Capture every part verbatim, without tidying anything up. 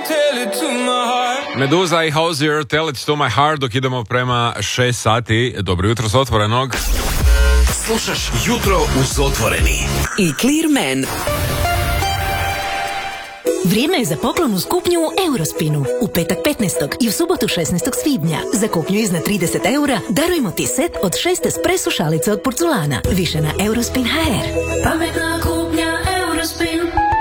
Meduza i Hozier, Tell It To My Heart, dok idemo prema šest sati. Dobro jutro s Otvorenog. Slušaš Jutro uz Otvoreni i Clearman. Vrijeme je za poklon uz kupnju u Eurospinu. U petak petnaestog i u subotu šesnaestog svibnja. Za kupnju iznad trideset eura darujemo ti set od šest espresso šalica od porculana. Više na Eurospin точка hr. Pametna kupnja Eurospin.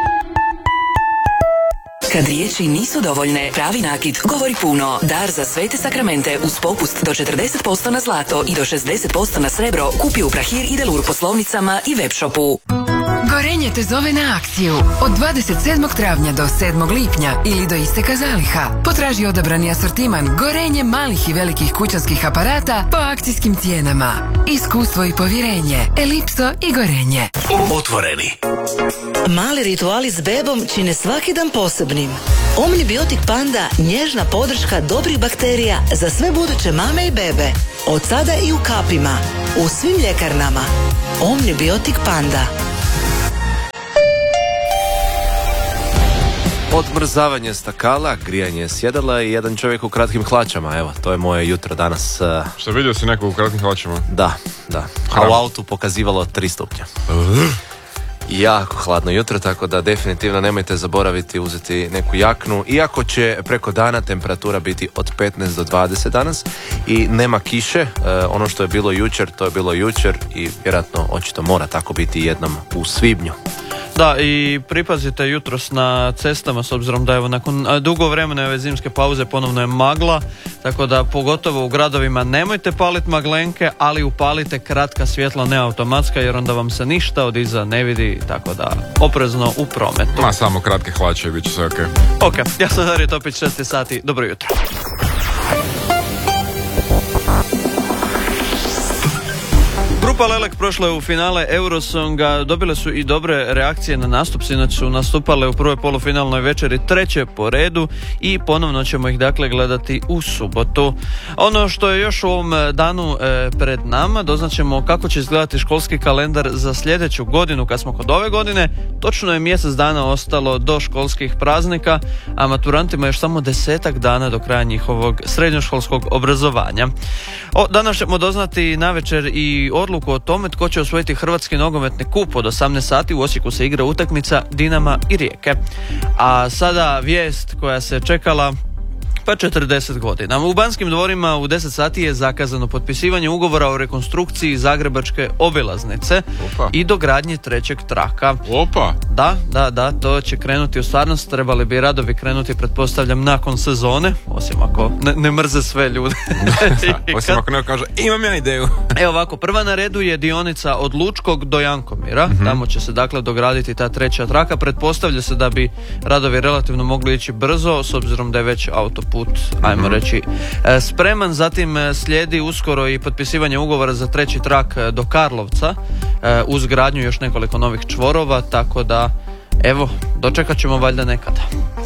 Kad riječi nisu dovoljne, pravi nakit govori puno. Dar za svete sakramente uz popust do četrdeset posto na zlato i do šezdeset posto na srebro kupi u Prahir i Delur poslovnicama i web shopu. Gorenje te zove na akciju. Od dvadeset sedmog travnja do sedmog lipnja ili do isteka zaliha. Potraži odabrani asortiman Gorenje malih i velikih kućanskih aparata po akcijskim cijenama. Iskustvo i povjerenje. Elipso i Gorenje. Otvoreni. Mali rituali s bebom čine svaki dan posebnim. Omnibiotik Panda, nježna podrška dobrih bakterija za sve buduće mame i bebe. Od sada i u kapima. U svim ljekarnama. Omnibiotik Panda. Odmrzavanje stakala, grijanje sjedala i jedan čovjek u kratkim hlačama. Evo, to je moje jutro danas. Uh... Što, vidio si nekog u kratkim hlačama? Da, da. A u autu pokazivalo tri stupnja. Jako hladno jutro, tako da definitivno nemojte zaboraviti uzeti neku jaknu, iako će preko dana temperatura biti od petnaest do dvadeset danas i nema kiše. E, ono što je bilo jučer, to je bilo jučer i vjerojatno očito mora tako biti jednom u svibnju. Da, i pripazite jutros na cestama, s obzirom da evo nakon dugo vremena ove zimske pauze ponovno je magla, tako da pogotovo u gradovima nemojte paliti maglenke, ali upalite kratka svjetla, ne automatska, jer onda vam se ništa od iza ne vidi, tako da oprezno u prometu. Ma samo kratke hlače, bit će sve okej. Ok, ja sam Dario Topić, šest sati, dobro jutro. Grupa Lelek prošla je u finale Eurosonga, dobile su i dobre reakcije na nastup, sinoć su nastupale u prvoj polufinalnoj večeri treće po redu i ponovno ćemo ih dakle gledati u subotu. Ono što je još u ovom danu e, pred nama, doznaćemo kako će izgledati školski kalendar za sljedeću godinu. Kad smo kod ove godine, točno je mjesec dana ostalo do školskih praznika, a maturantima još samo desetak dana do kraja njihovog srednjoškolskog obrazovanja. O, danas ćemo doznati navečer i odluku o tome tko će osvojiti hrvatski nogometni kup. Od osamnaest sati u Osijeku se igra utakmica Dinama i Rijeke. A sada vijest koja se čekala pa četrdeset godina. U Banskim dvorima u deset sati je zakazano potpisivanje ugovora o rekonstrukciji Zagrebačke obilaznice. Opa. I dogradnji trećeg traka. Opa! Da, da, da, to će krenuti u stvarnost. Trebali bi radovi krenuti, pretpostavljam, nakon sezone, osim ako ne, ne mrze sve ljude. Da, osim ako neko kaže, imam ja ideju. Evo ovako, prva na redu je dionica od Lučkog do Jankomira. Mm-hmm. Tamo će se dakle dograditi ta treća traka. Pretpostavlja se da bi radovi relativno mogli ići brzo, s obzirom da je već autoput put, ajmo reći, spreman. Zatim slijedi uskoro i potpisivanje ugovora za treći trak do Karlovca uz gradnju još nekoliko novih čvorova, tako da evo, dočekat ćemo valjda nekada.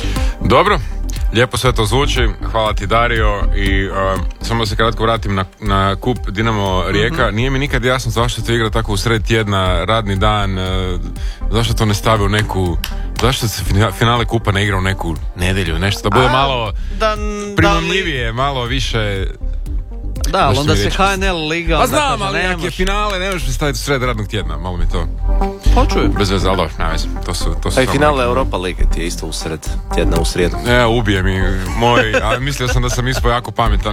Dobro, lijepo sve to zvuči, hvala ti Dario i uh, samo da se kratko vratim na, na kup Dinamo Rijeka. Mm-hmm. Nije mi nikad jasno zašto to igra tako u sred tjedna, radni dan, uh, zašto to ne stavi u neku, zašto se finale kupa ne igra u neku nedjelju, nešto da bude A, malo da, primamljivije, da li... malo više. Da, ali onda se H N L liga... Pa znam, ali jak je finale, ne možeš staviti u sred radnog tjedna, malo mi to... Počujem. Bez veze, ali dobro, ne vezi. To su, to su a i finale Europa Lige ti je isto u sred tjedna, u srijedu. E, ubije mi moj, a mislio sam da sam ispao jako pametan.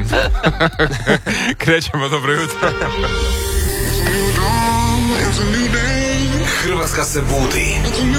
Krećemo, dobro jutro. Hrvatska se budi.